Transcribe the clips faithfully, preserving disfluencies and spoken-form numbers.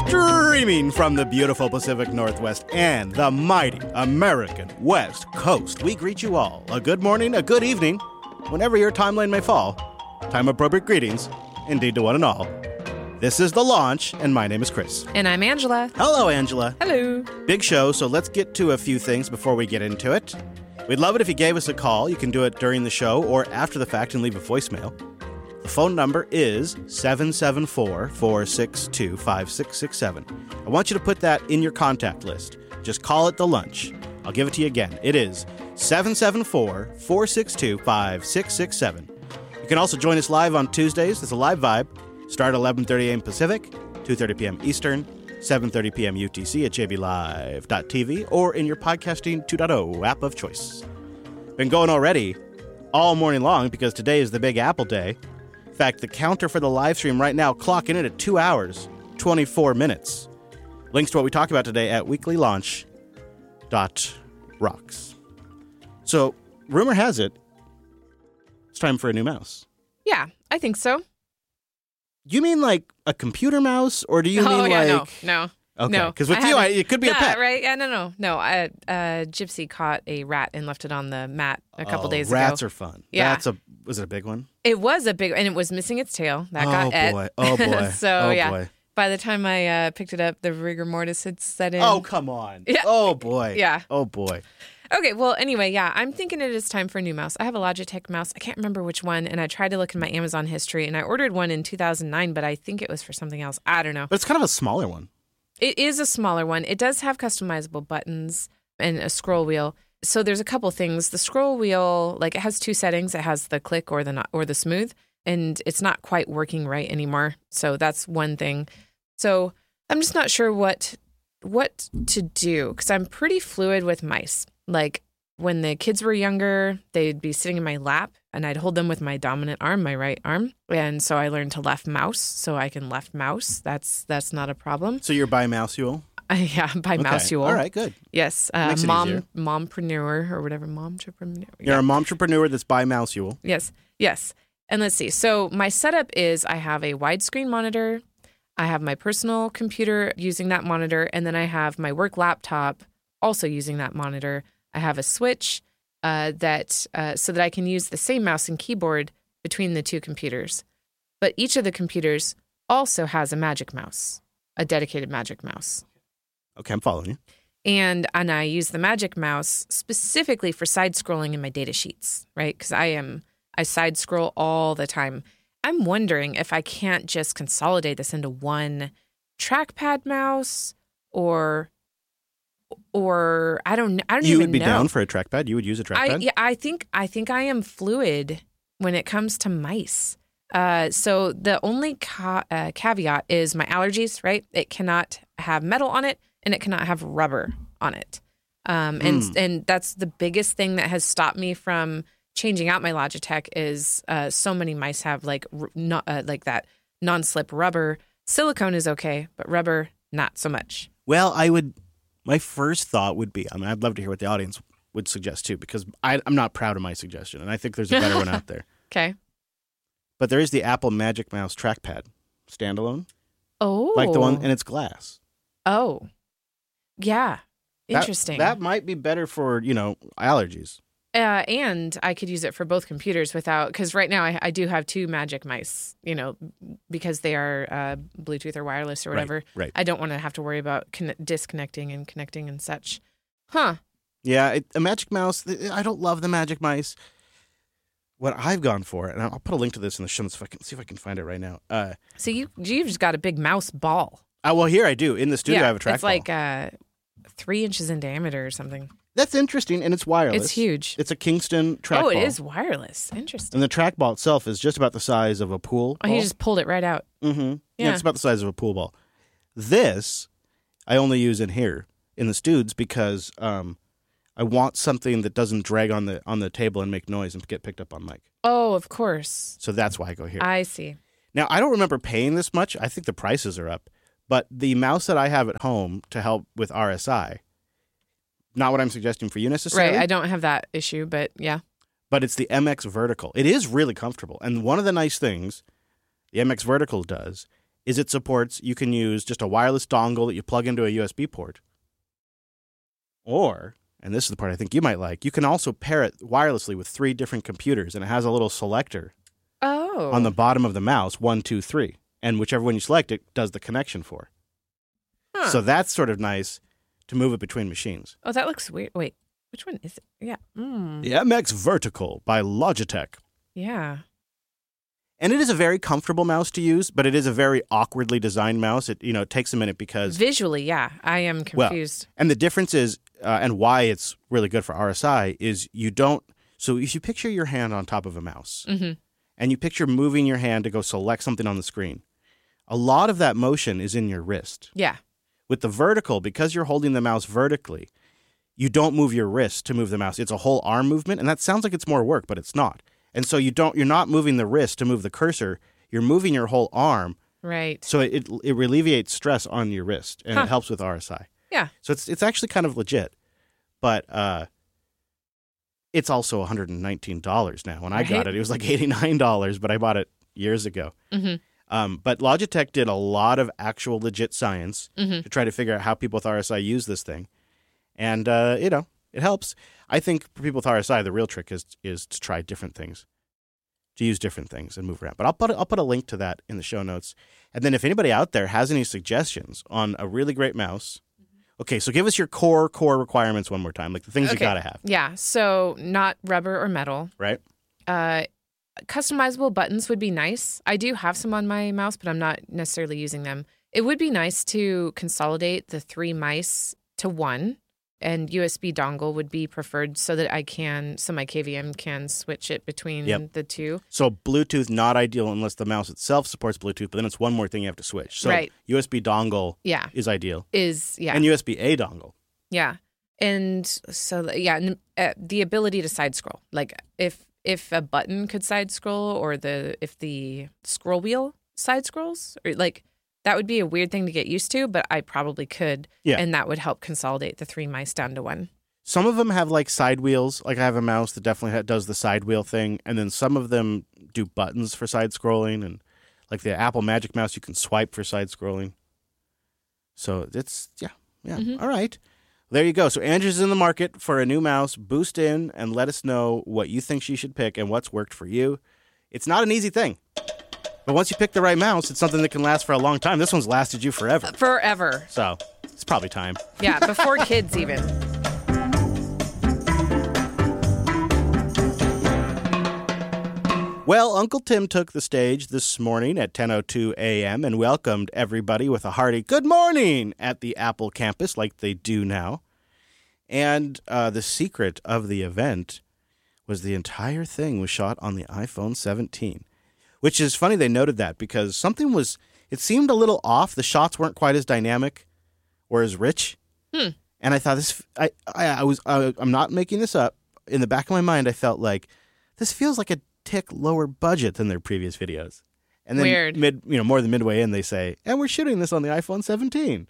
Streaming from the beautiful Pacific Northwest and the mighty American West Coast, we greet you all a good morning, a good evening, whenever your timeline may fall. Time-appropriate greetings, indeed to one and all. This is The Launch, and my name is Chris. And I'm Angela. Hello, Angela. Hello. Big show, so let's get to a few things before we get into it. We'd love it if you gave us a call. You can do it during the show or after the fact and leave a voicemail. The phone number is seven seven four, four six two, five six six seven. I want you to put that in your contact list. Just call it The Lunch. I'll give it to you again. It is seven seven four, four six two, five six six seven. You can also join us live on Tuesdays. It's a live vibe. Start at eleven thirty a.m. Pacific, two thirty p.m. Eastern, seven thirty p.m. U T C at j v live dot t v or in your podcasting two point oh app of choice. Been going already all morning long because today is the Big Apple Day. In fact, the counter for the live stream right now clocking in at two hours, twenty-four minutes. Links to what we talked about today at weekly launch dot rocks. So, rumor has it, it's time for a new mouse. Yeah, I think so. You mean like a computer mouse, or do you oh, mean yeah, like... no, no. Okay, no. because with I you, I, it could be yeah, a pet. Right? Yeah, no, no, no. I, uh, Gypsy caught a rat and left it on the mat a couple oh, days rats ago. are fun. Yeah. That's a, was it a big one? It was a big, and it was missing its tail. That oh, got et. boy. Oh, boy. so, oh, yeah. boy. By the time I uh, picked it up, the rigor mortis had set in. Oh, come on. Yeah. Oh, boy. Yeah. Oh, boy. Okay, well, anyway, yeah, I'm thinking it is time for a new mouse. I have a Logitech mouse. I can't remember which one, and I tried to look in my Amazon history, and I ordered one in two thousand nine, but I think it was for something else. I don't know. But it's kind of a smaller one. It is a smaller one. It does have customizable buttons and a scroll wheel. So there's a couple things. The scroll wheel, like it has two settings. It has the click or the not, or the smooth, and it's not quite working right anymore. So that's one thing. So I'm just not sure what what to do because I'm pretty fluid with mice. Like when the kids were younger, they'd be sitting in my lap and I'd hold them with my dominant arm, my right arm. And so I learned to left mouse so I can left mouse. That's that's not a problem. So you're by Mouseual? Uh, yeah, by okay. Mouseual. All right, good. Yes, uh, Makes it mom, easier. mompreneur or whatever, momtrepreneur. You're yeah. a momtrepreneur that's by Mouseual. Yes, yes. And let's see. So my setup is I have a widescreen monitor. I have my personal computer using that monitor. And then I have my work laptop also using that monitor. I have a switch uh, that uh, so that I can use the same mouse and keyboard between the two computers. But each of the computers also has a Magic Mouse, a dedicated Magic Mouse. Okay, I'm following you. And and I use the Magic Mouse specifically for side scrolling in my data sheets, right? Because I am I side scroll all the time. I'm wondering if I can't just consolidate this into one trackpad mouse, or or I don't I don't you even know. would be down for a trackpad. You would use a trackpad. I yeah, I think I think I am fluid when it comes to mice. Uh, so the only ca- uh, caveat is my allergies, right? It cannot have metal on it, and it cannot have rubber on it. Um, and Mm. and that's the biggest thing that has stopped me from changing out my Logitech is uh, so many mice have like r- not uh, like that non-slip rubber. Silicone is okay, but rubber not so much. Well, I would. My first thought would be. I mean, I'd love to hear what the audience would suggest too, because I, I'm not proud of my suggestion, and I think there's a better one out there. Okay. But there is the Apple Magic Mouse trackpad, standalone, Oh, like the one, and it's glass. Oh, yeah. That- Interesting. That, might be better for, you know, allergies. Uh, and I could use it for both computers without, because right now I, I do have two Magic Mice, you know, because they are uh, Bluetooth or wireless or whatever. Right, right. I don't want to have to worry about con- disconnecting and connecting and such. Huh. Yeah, it, a Magic Mouse, I don't love the Magic Mice. What I've gone for, and I'll put a link to this in the show notes if I can see if I can find it right now. Uh, So you, you've just got a big mouse ball. uh, well, here I do. In the studio, yeah, I have a trackball. It's like uh, three inches in diameter or something. That's interesting, and it's wireless. It's huge. It's a Kingston trackball. Oh, it is wireless. Interesting. And the trackball itself is just about the size of a pool Oh, ball. he just pulled it right out. Mm-hmm. Yeah. Yeah. It's about the size of a pool ball. This, I only use in here, in the studs, because um, I want something that doesn't drag on the on the table and make noise and get picked up on mic. Oh, of course. So that's why I go here. I see. Now, I don't remember paying this much. I think the prices are up. But the mouse that I have at home to help with R S I, not what I'm suggesting for you necessarily. Right. I don't have that issue, but yeah. But it's the M X Vertical. It is really comfortable. And one of the nice things the M X Vertical does is it supports, you can use just a wireless dongle that you plug into a U S B port. Or, and this is the part I think you might like, you can also pair it wirelessly with three different computers, and it has a little selector Oh. on the bottom of the mouse, one, two, three. And whichever one you select, it does the connection for. Huh. So that's sort of nice to move it between machines. Oh, that looks weird. Wait, which one is it? Yeah. Mm. The M X Vertical by Logitech. Yeah. And it is a very comfortable mouse to use, but it is a very awkwardly designed mouse. It, you know, it takes a minute because... Visually, yeah. I am confused. Well, and the difference is, uh, and why it's really good for R S I, is you don't... So if you picture your hand on top of a mouse, mm-hmm. and you picture moving your hand to go select something on the screen, a lot of that motion is in your wrist. Yeah. With the vertical, because you're holding the mouse vertically, you don't move your wrist to move the mouse. It's a whole arm movement, and that sounds like it's more work, but it's not. And so you don't, you're not moving the wrist to move the cursor. You're moving your whole arm. Right. So it it, it alleviates stress on your wrist, and huh. it helps with R S I. Yeah. So it's it's actually kind of legit, but uh, it's also one hundred nineteen dollars now. When I right. got it, it was like eighty-nine dollars, but I bought it years ago. Mm-hmm. Um, but Logitech did a lot of actual legit science mm-hmm. to try to figure out how people with R S I use this thing, and uh, you know it helps. I think for people with R S I, the real trick is is to try different things, to use different things and move around. But I'll put a, I'll put a link to that in the show notes. And then if anybody out there has any suggestions on a really great mouse, okay, so give us your core core requirements one more time, like the things okay. you gotta have. Yeah, so not rubber or metal. Right. Uh, customizable buttons would be nice. I do have some on my mouse, but I'm not necessarily using them. It would be nice to consolidate the three mice to one. And U S B dongle would be preferred so that I can, so my K V M can switch it between yep. the two. So Bluetooth, not ideal unless the mouse itself supports Bluetooth, but then it's one more thing you have to switch. So right. U S B dongle yeah. is ideal. Is, yeah. And U S B A dongle. Yeah. And so, yeah, and, uh, the ability to side scroll. Like if if a button could side scroll or the if the scroll wheel side scrolls, or like... That would be a weird thing to get used to, but I probably could. Yeah. And that would help consolidate the three mice down to one. Some of them have like side wheels. Like I have a mouse that definitely ha- does the side wheel thing. And then some of them do buttons for side scrolling. And like the Apple Magic Mouse, you can swipe for side scrolling. So it's, yeah, yeah. Mm-hmm. All right. There you go. So Andrew's in the market for a new mouse. Boost in and let us know what you think she should pick and what's worked for you. It's not an easy thing. But once you pick the right mouse, it's something that can last for a long time. This one's lasted you forever. Forever. So it's probably time. Yeah, before kids even. Well, Uncle Tim took the stage this morning at ten oh two a.m. and welcomed everybody with a hearty good morning at the Apple campus like they do now. And uh, the secret of the event was the entire thing was shot on the iPhone seventeen. Which is funny they noted that because something was, it seemed a little off. The shots weren't quite as dynamic or as rich. Hmm. And I thought this, I, I, I was, I, I'm not making this up. In the back of my mind, I felt like this feels like a tick lower budget than their previous videos. And then Weird. mid, you know, more than midway in, they say, and we're shooting this on the iPhone seventeen.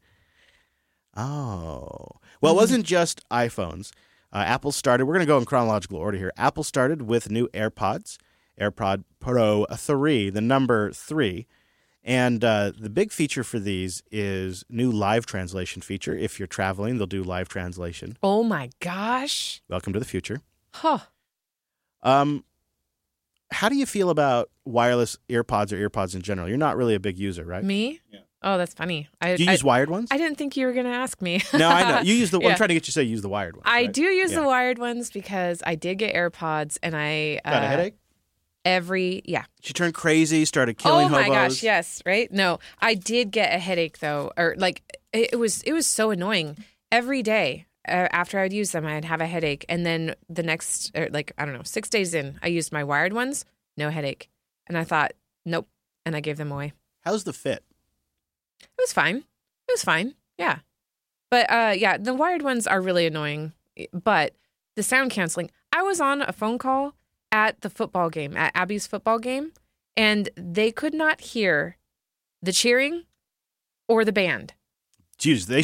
Oh, well, mm-hmm. It wasn't just iPhones. Uh, Apple started, we're going to go in chronological order here. Apple started with new AirPods. AirPod Pro three, the number three. And uh, the big feature for these is new live translation feature. If you're traveling, they'll do live translation. Oh, my gosh. Welcome to the future. Huh. Um, how do you feel about wireless earpods or earpods in general? You're not really a big user, right? Me? Yeah. Oh, that's funny. I, do you I, use wired ones? I didn't think you were going to ask me. No, I know. You use the. yeah. I'm trying to get you to say you use the wired ones. I right? do use yeah. the wired ones because I did get AirPods and I... Got a uh, headache? Every, yeah. She turned crazy, started killing oh my hobos. gosh, yes, right? No, I did get a headache though, or like it, it was it was so annoying. Every day uh, after I'd use them, I'd have a headache, and then the next, or like I don't know, six days in, I used my wired ones, no headache, and I thought, nope, and I gave them away. How's the fit? It was fine. It was fine. Yeah, but uh, yeah, the wired ones are really annoying. But the sound canceling. I was on a phone call at the football game, at Abby's football game, and they could not hear the cheering or the band. Jeez, they